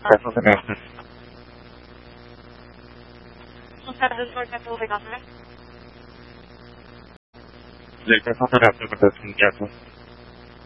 caso se me hace. Del caso se me hace, ¿verdad? Es un caso.